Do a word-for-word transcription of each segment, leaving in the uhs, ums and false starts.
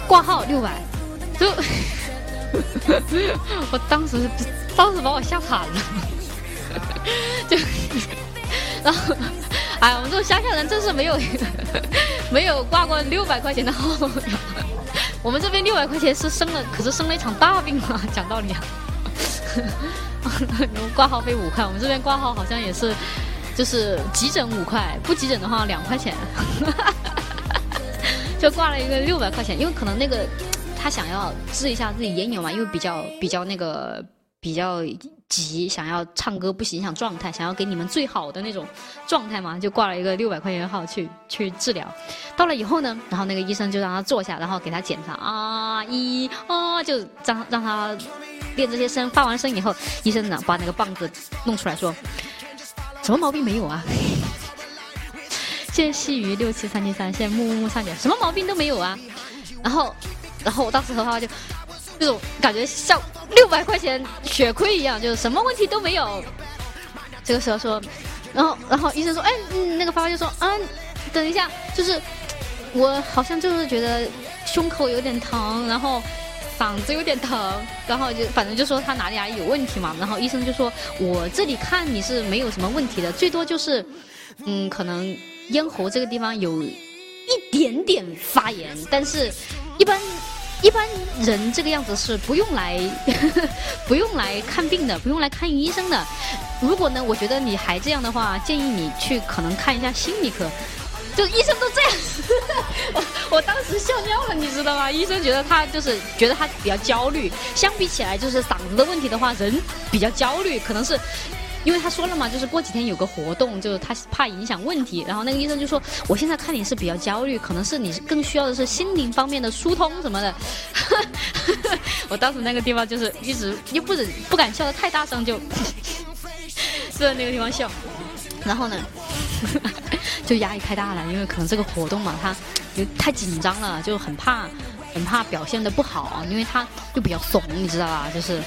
挂号六百，就我当时当时把我吓惨了，就然后哎，我们这种乡下人真是没有没有挂过六百块钱的号。我们这边六百块钱是生了，可是生了一场大病啊！讲道理啊，挂号费五块，我们这边挂号好像也是，就是急诊五块，不急诊的话两块钱，就挂了一个六百块钱，因为可能那个他想要治一下自己烟友嘛，因为比较比较那个比较急，想要唱歌不影响状态，想要给你们最好的那种状态嘛，就挂了一个六百块钱的号去去治疗。到了以后呢，然后那个医生就让他坐下，然后给他检查啊一啊，就让让他练这些声，发完声以后，医生呢把那个棒子弄出来说，什么毛病没有啊？谢谢细鱼六七三七三，谢谢木木木上姐，什么毛病都没有啊。然后，然后我当时和他就那种感觉像六百块钱血亏一样，就是什么问题都没有。这个时候说，然后然后医生说，哎，嗯，那个发发就说，嗯，等一下，就是我好像就是觉得胸口有点疼，然后嗓子有点疼，然后就反正就说他哪里哪里有问题嘛。然后医生就说，我这里看你是没有什么问题的，最多就是嗯，可能咽喉这个地方有一点点发炎，但是一般一般人这个样子是不用来不用来看病的，不用来看医生的。如果呢，我觉得你还这样的话，建议你去可能看一下心理科。就医生都这样我我当时笑尿了，你知道吗？医生觉得他就是觉得他比较焦虑，相比起来就是嗓子的问题的话，人比较焦虑，可能是因为他说了嘛，就是过几天有个活动，就是他怕影响问题。然后那个医生就说，我现在看你是比较焦虑，可能是你更需要的是心灵方面的疏通什么的。我当时那个地方就是一直又不忍不敢笑得太大声，就就在那个地方笑。然后呢就压力太大了，因为可能这个活动嘛，他就太紧张了，就很怕很怕表现得不好，因为他就比较怂，你知道吧？就是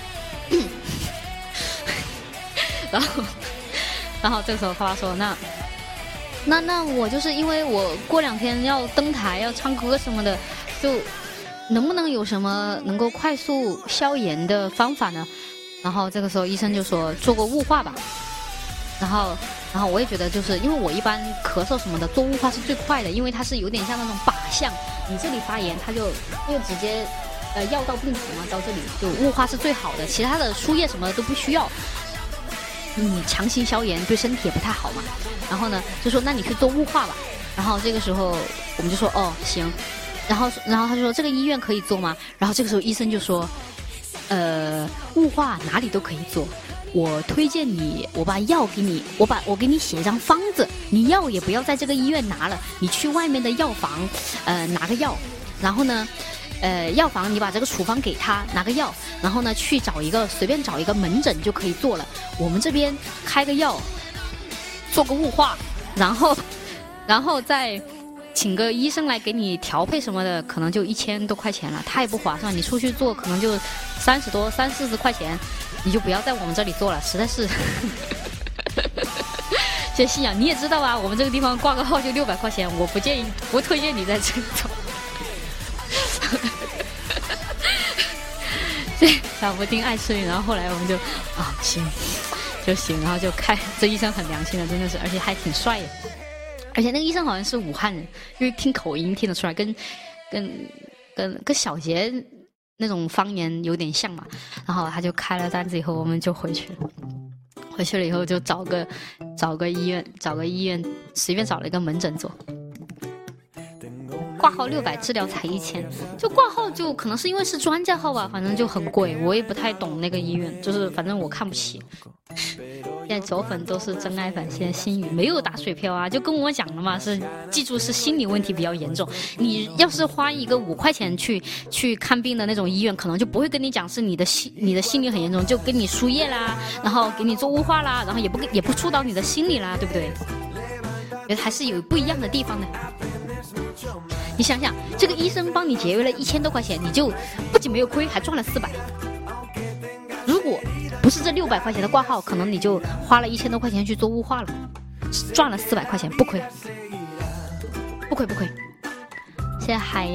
然后然后这个时候爸爸说，那那那我就是因为我过两天要登台要唱歌什么的，就能不能有什么能够快速消炎的方法呢？然后这个时候医生就说，做个雾化吧。然后然后我也觉得，就是因为我一般咳嗽什么的做雾化是最快的，因为它是有点像那种靶向，你这里发炎它就就直接呃药到病除嘛，到这里就雾化是最好的，其他的输液什么的都不需要。嗯，强行消炎对身体也不太好嘛。然后呢就说，那你去做雾化吧。然后这个时候我们就说，哦行。然后然后他就说，这个医院可以做吗？然后这个时候医生就说，呃雾化哪里都可以做，我推荐你，我把药给你，我把我给你写一张方子，你药也不要在这个医院拿了，你去外面的药房呃拿个药。然后呢呃药房你把这个处方给他，拿个药，然后呢去找一个随便找一个门诊就可以做了，我们这边开个药做个雾化，然后然后再请个医生来给你调配什么的，可能就一千多块钱了，太不划算，你出去做可能就三十多三四十块钱，你就不要在我们这里做了，实在是谢谢信仰，你也知道啊，我们这个地方挂个号就六百块钱，我不建议不推荐你在这里做。这小布丁爱吃鱼，然后后来我们就啊行就行，然后就开，这医生很良心的，真的是，而且还挺帅的，而且那个医生好像是武汉人，因为听口音听得出来，跟跟跟跟小杰那种方言有点像嘛。然后他就开了单子以后，我们就回去了。回去了以后就找个找个医院，找个医院随便找了一个门诊做。挂号六百，治疗才一千，就挂号就可能是因为是专家号吧，反正就很贵，我也不太懂那个医院，就是反正我看不起。现在走粉都是真爱粉，现在新宇没有打水漂啊，就跟我讲了嘛，是记住是心理问题比较严重。你要是花一个五块钱去去看病的那种医院，可能就不会跟你讲是你的心你的心理很严重，就给你输液啦，然后给你做雾化啦，然后也不也不疏导你的心理啦，对不对？觉得还是有不一样的地方的。你想想，这个医生帮你节约了一千多块钱，你就不仅没有亏，还赚了四百。如果不是这六百块钱的挂号，可能你就花了一千多块钱去做雾化了，赚了四百块钱，不亏，不亏不亏。现在还。